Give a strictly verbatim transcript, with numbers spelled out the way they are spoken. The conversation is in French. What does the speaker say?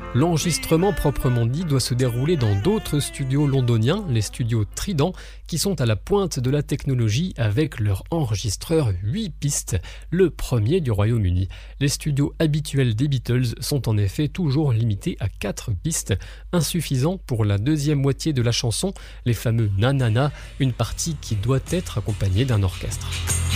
L'enregistrement proprement dit doit se dérouler dans d'autres studios londoniens, les studios Trident, qui sont à la pointe de la technologie avec leur enregistreur huit pistes, le premier du Royaume-Uni. Les studios habituels des Beatles sont en effet toujours limités à quatre pistes, insuffisant pour la deuxième moitié de la chanson, les fameux nanana, une partie qui doit être accompagnée d'un orchestre.